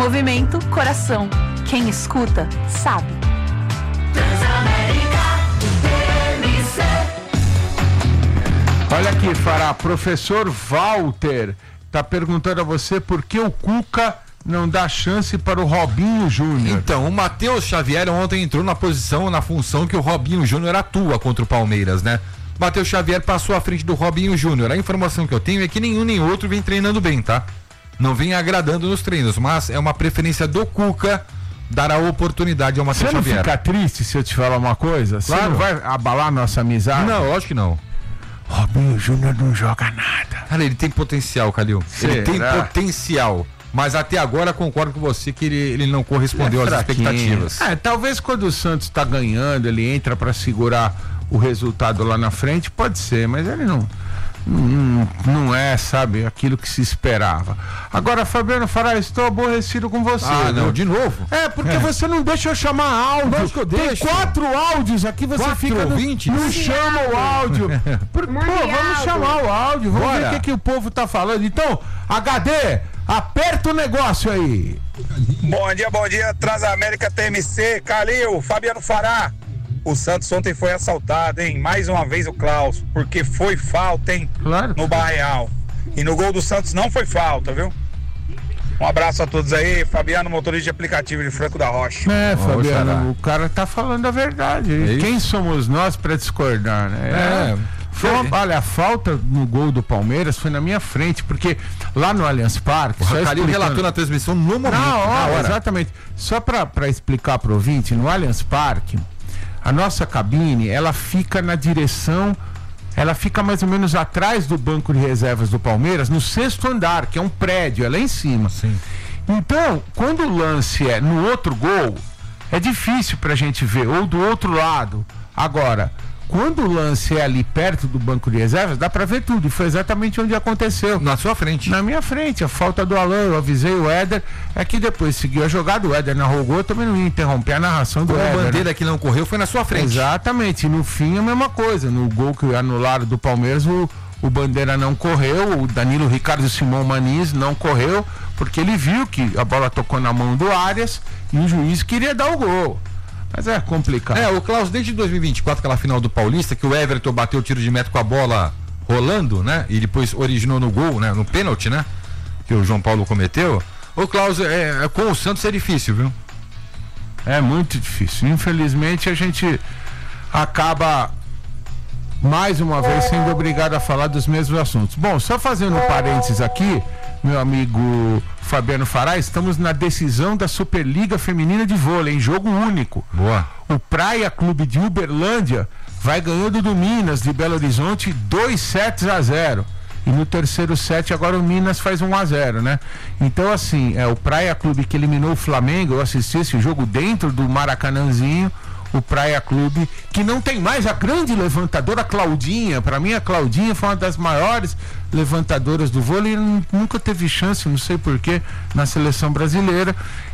Movimento Coração. Quem escuta, sabe. Olha aqui, Fará, professor Walter tá perguntando a você por que o Cuca não dá chance para o Robinho Júnior. Então, o Matheus Xavier ontem entrou na função que o Robinho Júnior atua contra o Palmeiras, né? Matheus Xavier passou à frente do Robinho Júnior. A informação que eu tenho é que nenhum nem outro vem treinando bem, tá? Não vem agradando nos treinos, mas é uma preferência do Cuca dar a oportunidade ao Matheus Xavier. Você não fica triste se eu te falar uma coisa? Claro. Você não vai abalar nossa amizade? Não, lógico que não. Robinho Júnior não joga nada. Cara, ele tem potencial, Calil. Ele tem potencial. Mas até agora concordo com você que ele não correspondeu às expectativas. Talvez quando o Santos tá ganhando, ele entra para segurar o resultado lá na frente, pode ser, mas ele não é, sabe, aquilo que se esperava. Agora, Fabiano Fará, estou aborrecido com você. Não, de novo? Porque você não deixa eu chamar áudio. Lógico que eu deixo. Tem 4 áudios aqui, você fica não chama o áudio. Vamos chamar o áudio, vamos ver o que o povo tá falando. Então, HD, aperta o negócio aí. Bom dia, Transamérica TMC, Calil, Fabiano Fará. O Santos ontem foi assaltado, hein? Mais uma vez o Klaus, porque foi falta, hein? Claro. No Barreal. E no gol do Santos não foi falta, viu? Um abraço a todos aí, Fabiano, motorista de aplicativo de Franco da Rocha. Fabiano, o cara tá falando a verdade. Quem somos nós pra discordar, né? Olha, a falta no gol do Palmeiras foi na minha frente, porque lá no Allianz Parque... O Calil relatou na transmissão no momento. Na hora. Exatamente. Só pra explicar pro ouvinte, no Allianz Parque, a nossa cabine, ela fica na direção, ela fica mais ou menos atrás do banco de reservas do Palmeiras, no 6º andar, que é um prédio, é lá em cima. Sim. Então, quando o lance é no outro gol, é difícil pra gente ver, ou do outro lado. Agora, quando o lance é ali perto do banco de reservas, dá pra ver tudo, e foi exatamente onde aconteceu. Na sua frente. Na minha frente, a falta do Alan, eu avisei o Éder, é que depois seguiu a jogada, o Éder narrou o gol, eu também não ia interromper a narração do Éder. A bandeira que não correu foi na sua frente. Exatamente, e no fim a mesma coisa, no gol que anularam do Palmeiras, o Bandeira não correu, o Danilo Ricardo Simão Maniz não correu, porque ele viu que a bola tocou na mão do Arias e o juiz queria dar o gol. Mas é complicado. O Klaus, desde 2024, aquela final do Paulista, que o Everton bateu o tiro de meta com a bola rolando, né? E depois originou no gol, né? No pênalti, né? Que o João Paulo cometeu. O Klaus, com o Santos é difícil, viu? É muito difícil. Infelizmente a gente acaba mais uma vez sendo obrigado a falar dos mesmos assuntos. Bom, só fazendo um parênteses aqui, meu amigo Fabiano Fará, estamos na decisão da Superliga Feminina de Vôlei, em jogo único. Boa. O Praia Clube de Uberlândia vai ganhando do Minas de Belo Horizonte 2-0. E no terceiro set agora o Minas faz 1-0, né? Então assim, o Praia Clube que eliminou o Flamengo, eu assisti esse jogo dentro do Maracanãzinho. O Praia Clube, que não tem mais a grande levantadora Claudinha. Para mim a Claudinha foi uma das maiores levantadoras do vôlei, nunca teve chance, não sei porquê, na seleção brasileira,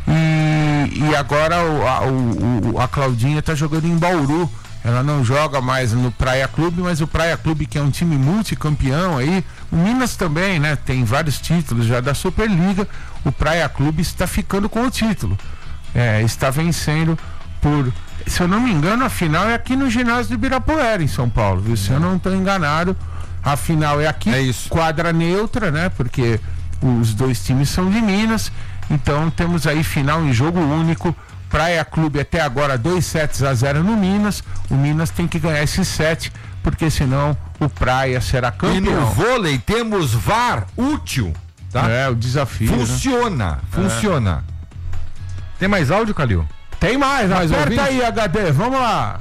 e agora a Claudinha está jogando em Bauru. Ela não joga mais no Praia Clube, mas o Praia Clube, que é um time multicampeão aí, o Minas também, né, tem vários títulos já da Superliga. O Praia Clube está ficando com o título, está vencendo por, se eu não me engano, a final é aqui no ginásio do Ibirapuera, em São Paulo, viu? Se eu não estou enganado, a final é aqui, quadra neutra, né? Porque os dois times são de Minas, então temos aí final em jogo único. Praia Clube até agora 2-0 no Minas. O Minas tem que ganhar esse set, porque senão o Praia será campeão. E no vôlei temos VAR útil, tá? É, o desafio. Funciona. Tem mais áudio, Calil? Tem mais aperta ouvinte? Aí, HD, vamos lá.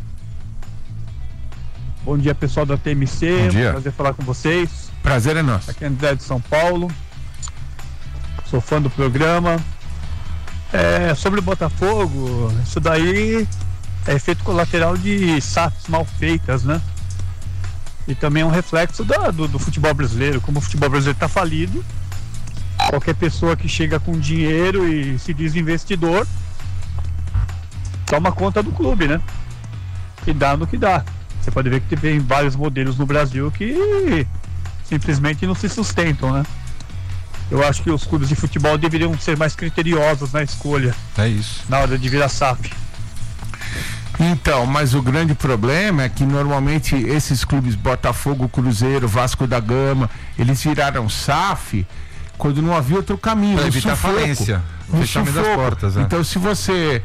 Bom dia, pessoal da TMC. Bom dia. Prazer falar com vocês. Prazer é nosso. Aqui é André de São Paulo. Sou fã do programa. Sobre o Botafogo, isso daí é efeito colateral de SAFs mal feitas, né? E também é um reflexo do futebol brasileiro. Como o futebol brasileiro está falido, qualquer pessoa que chega com dinheiro e se diz investidor toma conta do clube, né? E dá no que dá. Você pode ver que tem vários modelos no Brasil que simplesmente não se sustentam, né? Eu acho que os clubes de futebol deveriam ser mais criteriosos na escolha. É isso. Na hora de virar SAF. Então, mas o grande problema é que normalmente esses clubes, Botafogo, Cruzeiro, Vasco da Gama, eles viraram SAF quando não havia outro caminho. Para evitar falência, o fechamento das portas. Então, se você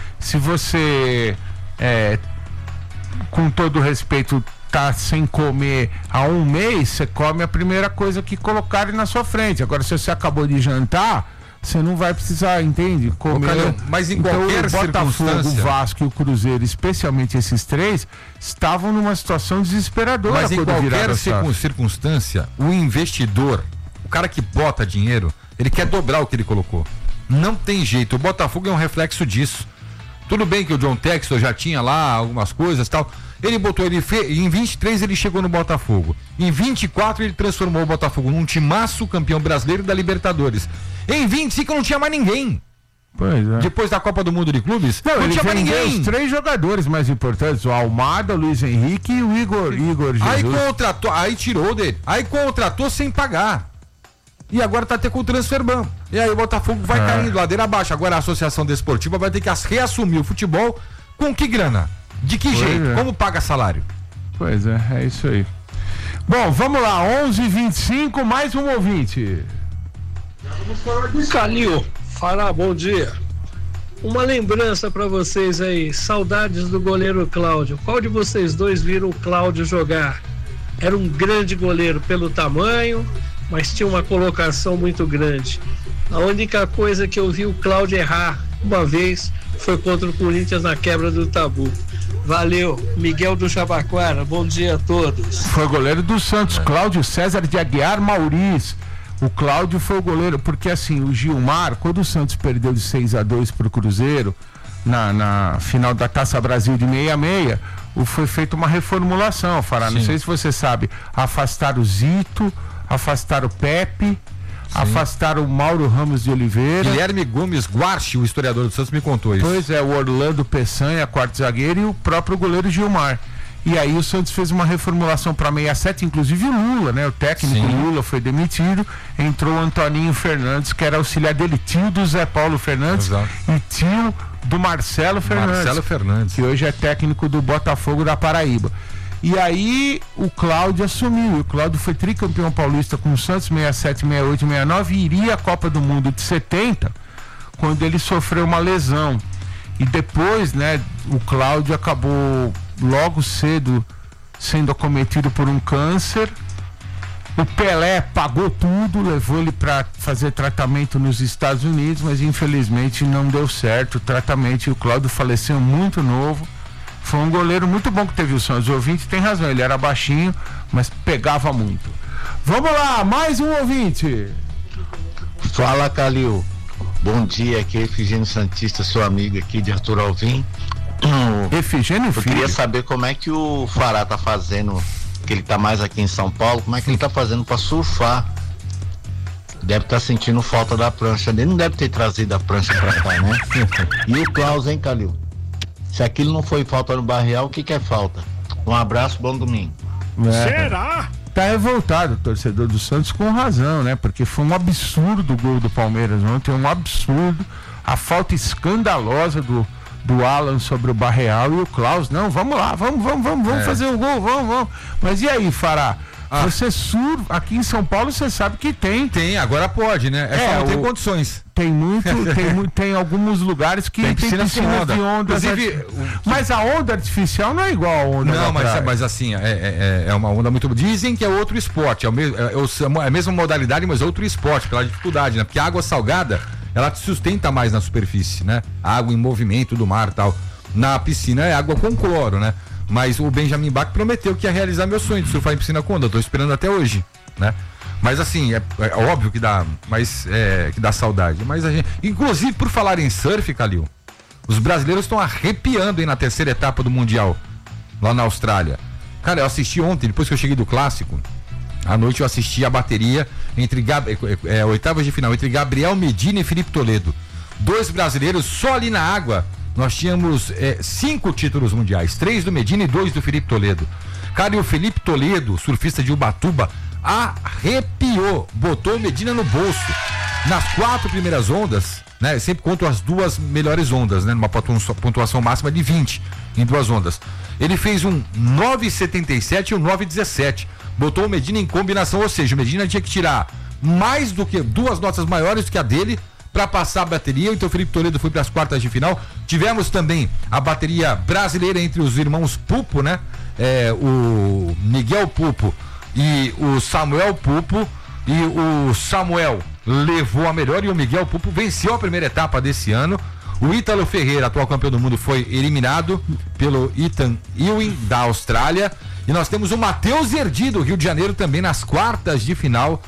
com todo respeito, tá sem comer há um mês, você come a primeira coisa que colocarem na sua frente. Agora, se você acabou de jantar, você não vai precisar, entende? Comer. Calil, mas em então, qualquer o Botafogo, circunstância, o Vasco e o Cruzeiro, especialmente esses três, estavam numa situação desesperadora. Mas em qualquer circunstância, o investidor, o cara que bota dinheiro, ele quer dobrar o que ele colocou. Não tem jeito. O Botafogo é um reflexo disso. Tudo bem que o John Textor já tinha lá algumas coisas e tal. Ele botou, em 23 ele chegou no Botafogo. Em 24 ele transformou o Botafogo num timaço campeão brasileiro da Libertadores. Em 25 não tinha mais ninguém. Pois é. Depois da Copa do Mundo de Clubes, não tinha mais ninguém. Os três jogadores mais importantes, o Almada, o Luiz Henrique e o Igor Jesus. Aí contratou, aí tirou dele. Aí contratou sem pagar. E agora tá até com o transferban. E aí o Botafogo vai caindo ladeira abaixo. Agora a Associação Desportiva vai ter que reassumir o futebol com que grana? De que jeito? É. Como paga salário? Pois é isso aí. Bom, vamos lá, 11h25, mais um ouvinte. Calil, Fará, bom dia. Uma lembrança pra vocês aí, saudades do goleiro Cláudio. Qual de vocês dois viram o Cláudio jogar? Era um grande goleiro pelo tamanho, mas tinha uma colocação muito grande. A única coisa que eu vi o Cláudio errar uma vez foi contra o Corinthians na quebra do tabu. Valeu, Miguel do Jabaquara, bom dia a todos. Foi goleiro do Santos, Cláudio César de Aguiar Mauriz. O Cláudio foi o goleiro, porque assim, o Gilmar, quando o Santos perdeu de 6-2 pro Cruzeiro, na final da Taça Brasil de 66, foi feita uma reformulação, Fará. Não sei se você sabe, afastaram o Zito, afastaram o Pepe, afastaram o Mauro Ramos de Oliveira. Guilherme Gomes Guarchi, o historiador do Santos, me contou isso. Pois é, o Orlando Peçanha, quarto zagueiro, e o próprio goleiro Gilmar. E aí o Santos fez uma reformulação para 67, inclusive o Lula, né? O técnico Lula foi demitido, entrou o Antoninho Fernandes, que era auxiliar dele, tio do Zé Paulo Fernandes. Exato. E tio do Marcelo Fernandes, que hoje é técnico do Botafogo da Paraíba. E aí o Cláudio assumiu, o Cláudio foi tricampeão paulista com o Santos 67, 68, 69 e iria à Copa do Mundo de 70, quando ele sofreu uma lesão. E depois, né, o Cláudio acabou logo cedo sendo acometido por um câncer. O Pelé pagou tudo, levou ele para fazer tratamento nos Estados Unidos, mas infelizmente não deu certo o tratamento e o Cláudio faleceu muito novo. Foi um goleiro muito bom que teve o Santos. O ouvinte tem razão, ele era baixinho, mas pegava muito. Vamos lá, mais um ouvinte. Fala, Calil. Bom dia, aqui é Efigênio Santista, seu amigo aqui de Arthur Alvim. Efigênio Filho. Eu queria saber como é que o Fará tá fazendo, que ele tá mais aqui em São Paulo, como é que ele tá fazendo pra surfar. Deve estar sentindo falta da prancha dele, não deve ter trazido a prancha pra cá, né? E o Klaus, hein, Calil? Se aquilo não foi falta no Barreal, o que é falta? Um abraço, bom domingo. Será? Tá revoltado o torcedor do Santos com razão, né? Porque foi um absurdo o gol do Palmeiras ontem, um absurdo. A falta escandalosa do Alan sobre o Barreal e o Klaus. Não, vamos lá, vamos fazer um gol, vamos. Mas e aí, Fará? Você surfa, aqui em São Paulo você sabe que tem. Tem, agora pode, né? Só não tem condições. Tem alguns lugares que tem piscina de onda. Inclusive, mas a onda artificial não é igual a onda. Não, mas assim, é uma onda muito. Dizem que é outro esporte, é a mesma modalidade, mas é outro esporte, pela dificuldade, né? Porque a água salgada, ela te sustenta mais na superfície, né? A água em movimento do mar e tal. Na piscina é água com cloro, né? Mas o Benjamin Bach prometeu que ia realizar meu sonho de surfar em piscina com onda. Eu tô esperando até hoje, né? Mas assim, é óbvio que dá, que dá saudade. Mas a gente, inclusive, por falar em surf, Calil, os brasileiros estão arrepiando aí na terceira etapa do Mundial, lá na Austrália. Cara, eu assisti ontem, depois que eu cheguei do Clássico, à noite eu assisti a bateria entre oitavas de final, entre Gabriel Medina e Felipe Toledo. 2 brasileiros só ali na água. Nós tínhamos 5 títulos mundiais, 3 do Medina e 2 do Felipe Toledo. Cara, e o Felipe Toledo, surfista de Ubatuba, arrepiou, botou o Medina no bolso. nas 4 primeiras ondas, né? Sempre contam as 2 melhores ondas, né? Numa pontuação máxima de 20 em 2 ondas. Ele fez um 9,77 e um 9,17. Botou o Medina em combinação, ou seja, o Medina tinha que tirar mais do que 2 notas maiores do que a dele para passar a bateria. Então o Felipe Toledo foi para as quartas de final. Tivemos também a bateria brasileira entre os irmãos Pupo, né? O Miguel Pupo e o Samuel Pupo. E o Samuel levou a melhor e o Miguel Pupo venceu a primeira etapa desse ano. O Ítalo Ferreira, atual campeão do mundo, foi eliminado pelo Ethan Ewing da Austrália. E nós temos o Matheus Erdi do Rio de Janeiro também nas quartas de final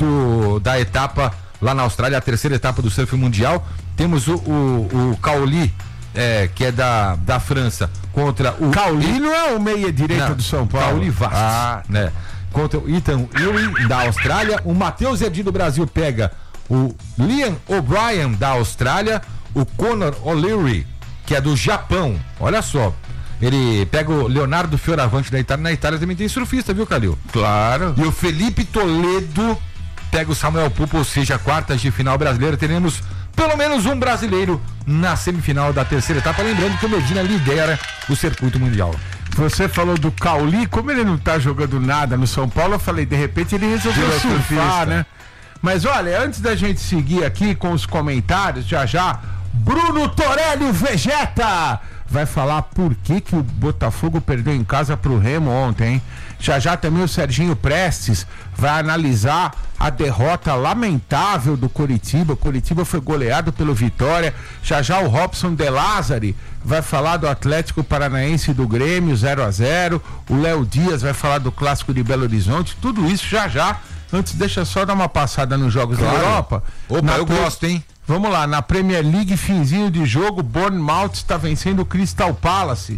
da etapa lá na Austrália, a terceira etapa do surf mundial. Temos o Cauli, que é da França, contra o... Cauli não é o meia-direita do São Paulo? Cauli Vastos, né? Contra o Ethan Ewing da Austrália. O Matheus Erdi do Brasil pega o Liam O'Brien da Austrália. O Conor O'Leary, que é do Japão, olha só, ele pega o Leonardo Fioravante da Itália. Na Itália também tem surfista, viu, Calil? Claro. E o Felipe Toledo pega o Samuel Pupo, ou seja, quartas de final brasileira. Teremos pelo menos um brasileiro na semifinal da terceira etapa. Lembrando que o Medina lidera o circuito mundial. Você falou do Cauli, como ele não tá jogando nada no São Paulo, eu falei, de repente ele resolveu surfar, né? Mas olha, antes da gente seguir aqui com os comentários, já, Bruno Torelli, o Vegeta, vai falar por que o Botafogo perdeu em casa pro Remo ontem, hein? Já também o Serginho Prestes vai analisar a derrota lamentável do Coritiba. O Coritiba foi goleado pelo Vitória. Já o Robson De Lázari vai falar do Atlético Paranaense e do Grêmio 0-0. O Léo Dias vai falar do Clássico de Belo Horizonte. Tudo isso já. Antes, deixa só dar uma passada nos Jogos da Europa. Opa, eu gosto, hein? Vamos lá, na Premier League, finzinho de jogo, Bournemouth está vencendo o Crystal Palace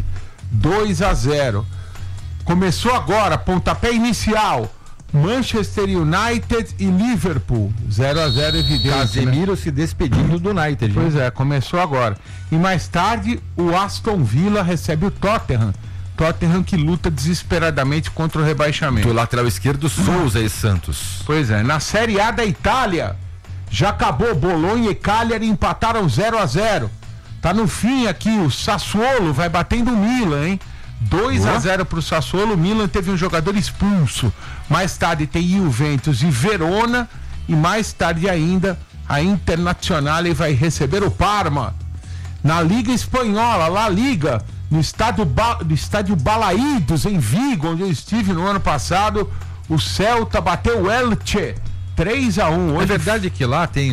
2-0. Começou agora, pontapé inicial, Manchester United e Liverpool 0-0, evidente. Casemiro, né? Se despedindo do United. Pois é, começou agora. E mais tarde, o Aston Villa recebe o Tottenham que luta desesperadamente contra o rebaixamento. Do lateral esquerdo, Souza e Santos. Pois é, na Série A da Itália, já acabou, Bolonha e Cagliari empataram 0-0. Tá no fim aqui, o Sassuolo vai batendo o Milan, hein? 2-0 pro Sassuolo. O Milan teve um jogador expulso. Mais tarde tem Juventus e Verona. E mais tarde ainda, a Internazionale vai receber o Parma. Na Liga Espanhola, La Liga, no estádio Balaídos, em Vigo, onde eu estive no ano passado, o Celta bateu o Elche 3-1. É verdade que lá tem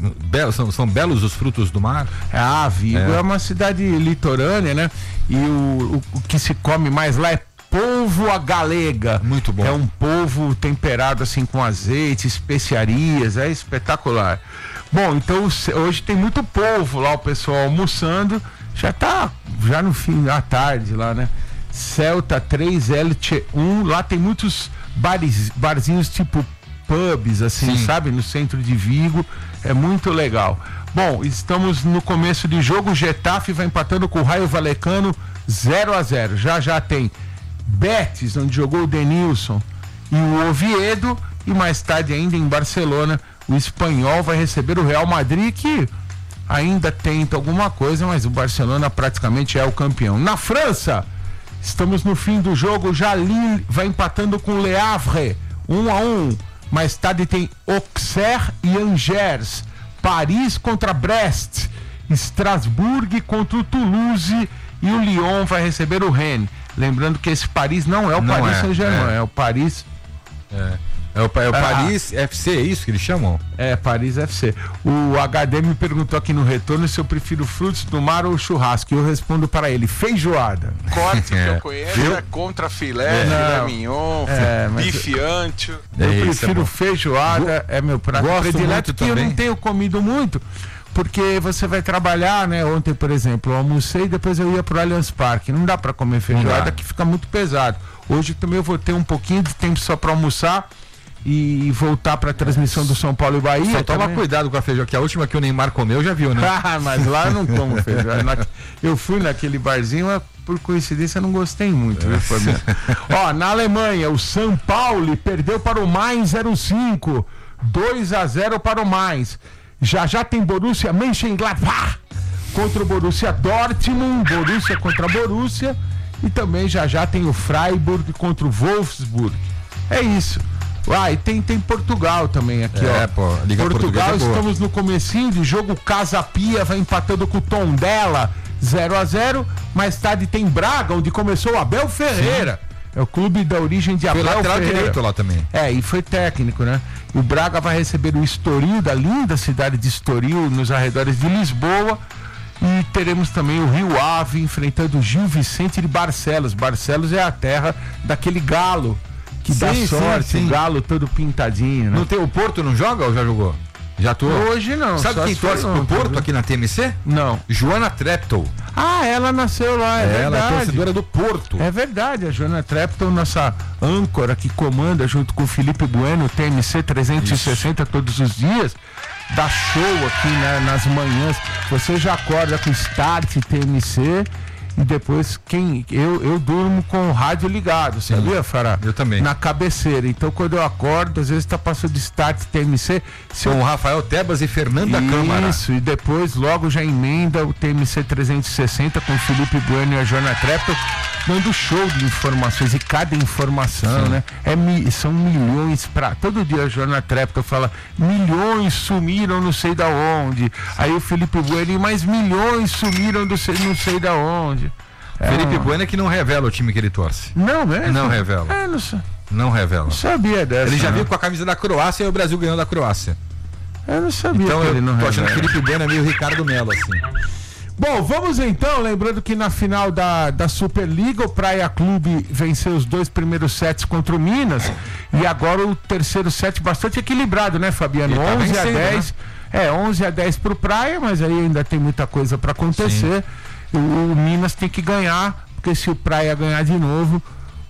são belos os frutos do mar? Vigo é uma cidade litorânea, né? E o que se come mais lá é polvo à galega. Muito bom. É um polvo temperado assim com azeite, especiarias, é espetacular. Bom, então hoje tem muito polvo lá, o pessoal almoçando, já no fim da tarde lá, né? Celta 3, Elche 1, lá tem muitos barzinhos tipo pubs, assim, sim, sabe? No centro de Vigo, é muito legal. Bom, estamos no começo de jogo, o Getafe vai empatando com o Raio Vallecano 0-0. Já tem Betis, onde jogou o Denilson, e o Oviedo, e mais tarde ainda em Barcelona, o Espanhol vai receber o Real Madrid, que ainda tenta alguma coisa, mas o Barcelona praticamente é o campeão. Na França, estamos no fim do jogo, Lille vai empatando com o Le Havre 1-1. Mais tarde tem Auxerre e Angers, Paris contra Brest, Strasbourg contra o Toulouse e o Lyon vai receber o Rennes. Lembrando que esse Paris não é o Paris Saint-Germain, é o Paris... É o Paris FC, é isso que eles chamam? É, Paris FC. O HD me perguntou aqui no retorno se eu prefiro frutos do mar ou churrasco. E eu respondo para ele, feijoada. Corte que eu conheço é contra filé, filé mignon, bife ancho. Eu prefiro feijoada, é meu prato predileto, que eu não tenho comido muito, porque você vai trabalhar, né? Ontem, por exemplo, eu almocei e depois eu ia pro Allianz Parque. Não dá para comer feijoada, que fica muito pesado. Hoje também eu vou ter um pouquinho de tempo só para almoçar e voltar para a transmissão do São Paulo e Bahia. Só toma cuidado com a feijoada, que a última que o Neymar comeu já viu, né? Mas lá eu não como feijoada. Eu fui naquele barzinho, mas por coincidência eu não gostei muito. Ó, na Alemanha, o São Paulo perdeu para o Mainz 05. 2-0 para o Mainz. Já tem Borussia Mönchengladbach contra o Borussia Dortmund, Borussia contra Borussia, e também já tem o Freiburg contra o Wolfsburg. É isso. E tem Portugal também aqui, Liga Portugal, é estamos no comecinho de jogo. Casa Pia vai empatando com o Tondela 0-0. Mais tarde tem Braga, onde começou o Abel Ferreira. Sim. É o clube da origem de Abel Ferreira. Foi lateral direito lá também. E foi técnico, né? O Braga vai receber o Estoril, da linda cidade de Estoril, nos arredores de Lisboa. E teremos também o Rio Ave enfrentando o Gil Vicente de Barcelos. Barcelos é a terra daquele galo que dá sorte, o galo todo pintadinho, né? O Porto não joga ou já jogou? Já tô. Hoje não. Sabe quem torce pro Porto aqui na TMC? Não. Joana Treptow. Ela nasceu lá, verdade. Ela é torcedora do Porto. É verdade, a Joana Treptow, nossa âncora que comanda junto com o Felipe Bueno, o TMC 360 todos os dias, dá show aqui, né, nas manhãs. Você já acorda com Start TMC e depois eu durmo com o rádio ligado, sabia, Fará? Eu também. Na cabeceira. Então quando eu acordo, às vezes tá passando Start TMC. Com o Rafael Tebas e Fernanda Câmara. Isso, e depois logo já emenda o TMC 360 com o Felipe Bueno e a Joana Treptow, dando show de informações, e cada informação, né? São milhões todo dia a Joana Treptow fala, milhões sumiram não sei da onde. Aí o Felipe Bueno, e mais milhões sumiram não sei da onde. Felipe Bueno é que não revela o time que ele torce. Não mesmo? Não revela. Não revela. Não sabia dessa. Ele já viu com a camisa da Croácia e o Brasil ganhou da Croácia. Eu não sabia. Então que ele não tô achando que o Felipe Bueno é meio Ricardo Melo, assim. Bom, vamos então, lembrando que na final da Superliga, o Praia Clube venceu os 2 primeiros sets contra o Minas, e agora o terceiro set bastante equilibrado, né, Fabiano? 11-10. Né? 11-10 pro Praia, mas aí ainda tem muita coisa para acontecer. O Minas tem que ganhar, porque se o Praia ganhar de novo,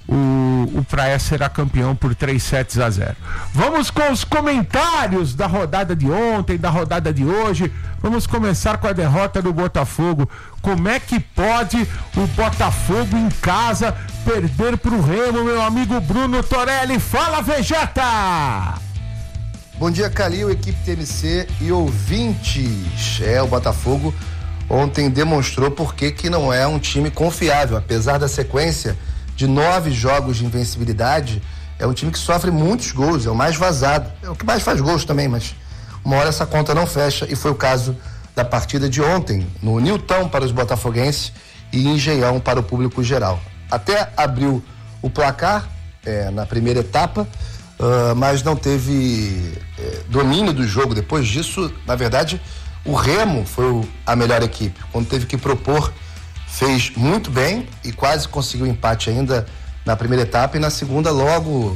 o Praia será campeão por 3-0. Vamos com os comentários da rodada de ontem, da rodada de hoje. Vamos começar com a derrota do Botafogo. Como é que pode o Botafogo em casa perder pro Remo, meu amigo Bruno Torelli? Fala, Vegeta! Bom dia, Calil, equipe TMC e ouvintes. O Botafogo ontem demonstrou por que não é um time confiável, apesar da sequência de 9 jogos de invencibilidade. É um time que sofre muitos gols, é o mais vazado, é o que mais faz gols também, mas uma hora essa conta não fecha, e foi o caso da partida de ontem, no Nilton para os botafoguenses e em Engenhão para o público geral. Até abriu o placar na primeira etapa, mas não teve domínio do jogo. Depois disso, na verdade, o Remo foi a melhor equipe. Quando teve que propor, fez muito bem e quase conseguiu empate ainda na primeira etapa, e na segunda, logo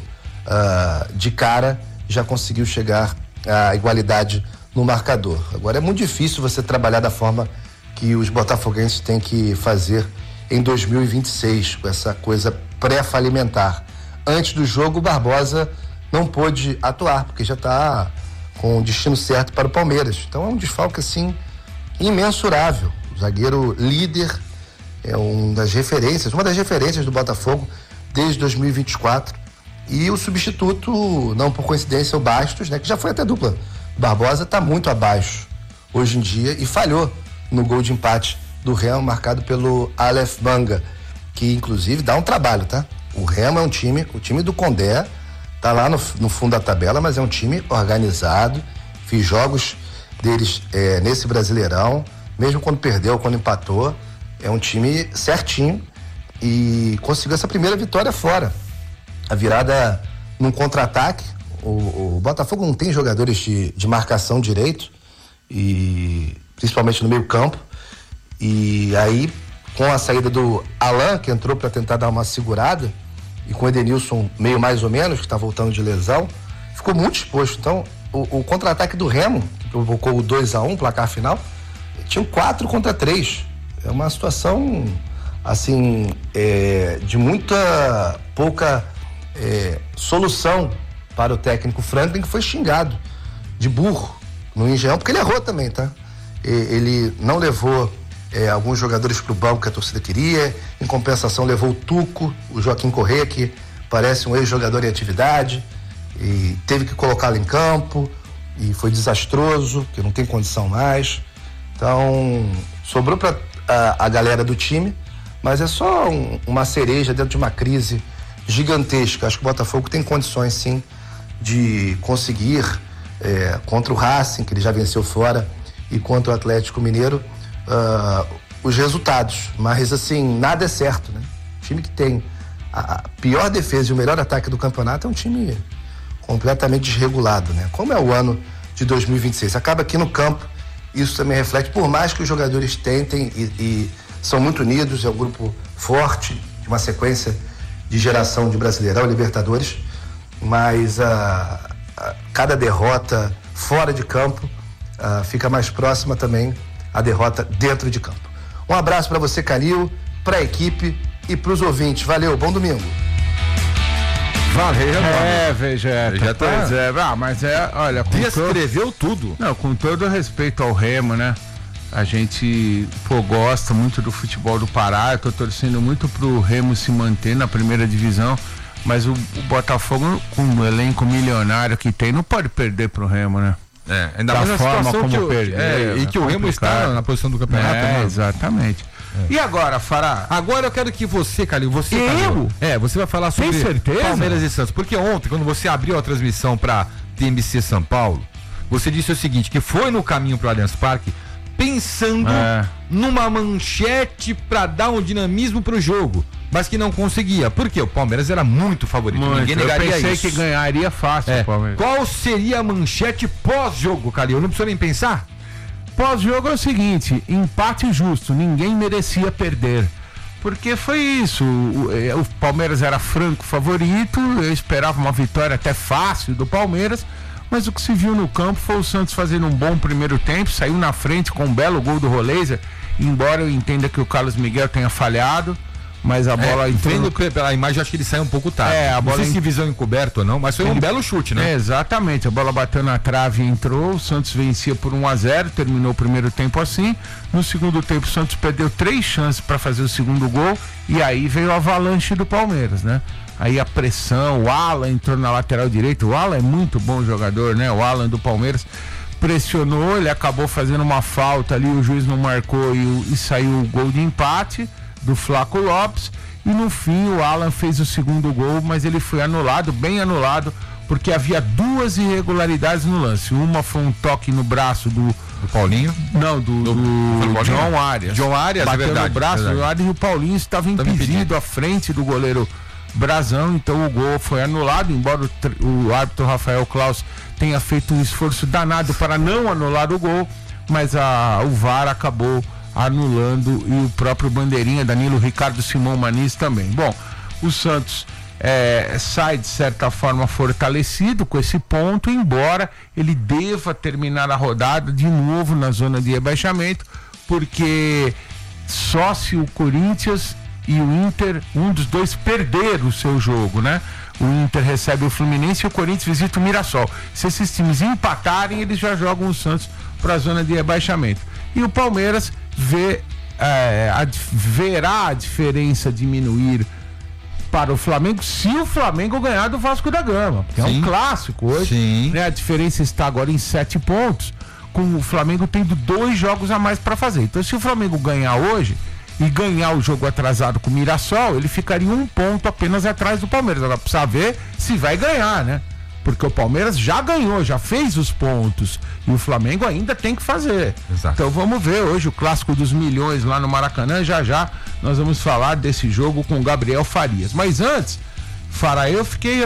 de cara, já conseguiu chegar à igualdade no marcador. Agora é muito difícil você trabalhar da forma que os botafoguenses têm que fazer em 2026, com essa coisa pré-falimentar. Antes do jogo, o Barbosa não pôde atuar, porque já está com o destino certo para o Palmeiras. Então é um desfalque assim imensurável. O zagueiro líder, é uma das referências do Botafogo desde 2024, e o substituto, não por coincidência, o Bastos, né, que já foi até dupla. O Barbosa está muito abaixo hoje em dia e falhou no gol de empate do Remo, marcado pelo Aleph Manga, que inclusive dá um trabalho, tá? O Remo é um time, o time do Condé tá lá no fundo da tabela, mas é um time organizado. Fiz jogos deles nesse Brasileirão, mesmo quando perdeu, quando empatou, é um time certinho, e conseguiu essa primeira vitória fora. A virada num contra-ataque. O Botafogo não tem jogadores de marcação direito, e principalmente no meio campo, e aí com a saída do Alan, que entrou para tentar dar uma segurada, e com o Edenilson meio mais ou menos, que está voltando de lesão, ficou muito exposto. Então o contra-ataque do Remo, que provocou o 2-1, placar final, tinha 4 contra 3. É uma situação assim de muita pouca solução para o técnico Franklin, que foi xingado de burro no Engenhão, porque ele errou também, tá? Ele não levou alguns jogadores para o banco que a torcida queria. Em compensação, levou o Tuco, o Joaquim Corrêa, que parece um ex-jogador em atividade. e teve que colocá-lo em campo e foi desastroso, porque não tem condição mais. Então, sobrou para a galera do time, mas é só uma cereja dentro de uma crise gigantesca. Acho que o Botafogo tem condições, sim, de conseguir, contra o Racing, que ele já venceu fora, e contra o Atlético Mineiro, os resultados. Mas, assim, nada é certo, né? O time que tem a pior defesa e o melhor ataque do campeonato é um time completamente desregulado, né? Como é o ano de 2026. Acaba aqui no campo, isso também reflete, por mais que os jogadores tentem e são muito unidos, é um grupo forte, de uma sequência de geração de Brasileirão, Libertadores, mas cada derrota fora de campo fica mais próxima também a derrota dentro de campo. Um abraço para você, Calil, para a equipe e para os ouvintes. Valeu, bom domingo. Valeu, Vegeta. Pois é, mas olha... Descreveu tudo. Não, com todo respeito ao Remo, né? A gente, gosta muito do futebol do Pará, eu tô torcendo muito pro Remo se manter na primeira divisão, mas o Botafogo, com o elenco milionário que tem, não pode perder pro Remo, né? Ainda mais a forma como perdeu. E que o Remo está na posição do campeonato. Né? Exatamente. E agora, Fará? Agora eu quero que você, Calil, você vai falar sobre Palmeiras e Santos. Porque ontem, quando você abriu a transmissão para TMC São Paulo, você disse o seguinte, que foi no caminho pro Allianz Parque pensando numa manchete para dar um dinamismo pro jogo, mas que não conseguia. Por quê? O Palmeiras era muito favorito. Ninguém negaria isso. Eu pensei que ganharia fácil o Palmeiras. Qual seria a manchete pós-jogo, Calil? Não precisa nem pensar? Pós-jogo é o seguinte, empate justo, ninguém merecia perder, porque foi isso, o Palmeiras era franco favorito, eu esperava uma vitória até fácil do Palmeiras, mas o que se viu no campo foi o Santos fazendo um bom primeiro tempo, saiu na frente com um belo gol do Roleiser, embora eu entenda que o Carlos Miguel tenha falhado, mas a bola entrando pela imagem, acho que ele saiu um pouco tarde. A bola não sei se visão encoberta ou não, mas foi um belo chute, né? Exatamente, a bola bateu na trave e entrou, o Santos vencia por 1-0, terminou o primeiro tempo assim. No segundo tempo o Santos perdeu 3 chances para fazer o segundo gol e aí veio a avalanche do Palmeiras, né? Aí a pressão, o Alan entrou na lateral direita, o Alan é muito bom jogador, né? O Alan do Palmeiras pressionou, ele acabou fazendo uma falta ali, o juiz não marcou e saiu o gol de empate do Flaco Lopes, e no fim o Alan fez o segundo gol, mas ele foi anulado, bem anulado, porque havia 2 irregularidades no lance. Uma foi um toque no braço do Paulinho? Não, do John Arias. John Arias, bateu verdade, no braço do Arias, e o Paulinho estava impedido à frente do goleiro Brazão, então o gol foi anulado, embora o árbitro Rafael Claus tenha feito um esforço danado para não anular o gol, mas o VAR acabou anulando, e o próprio bandeirinha Danilo Ricardo Simão Maniz também. Bom, o Santos sai de certa forma fortalecido com esse ponto, embora ele deva terminar a rodada de novo na zona de rebaixamento, porque só se o Corinthians e o Inter, um dos dois, perder o seu jogo, né? O Inter recebe o Fluminense e o Corinthians visita o Mirassol. Se esses times empatarem, eles já jogam o Santos para a zona de rebaixamento. E o Palmeiras verá a diferença diminuir para o Flamengo se o Flamengo ganhar do Vasco da Gama, que é um clássico hoje, né? A diferença está agora em 7 pontos, com o Flamengo tendo 2 jogos a mais para fazer. Então, se o Flamengo ganhar hoje e ganhar o jogo atrasado com o Mirassol, ele ficaria 1 ponto apenas atrás do Palmeiras. Agora precisa ver se vai ganhar, né? Porque o Palmeiras já ganhou, já fez os pontos, e o Flamengo ainda tem que fazer. Exato. Então vamos ver hoje o clássico dos milhões lá no Maracanã. Já nós vamos falar desse jogo com o Gabriel Farias. Mas antes, Fará, eu fiquei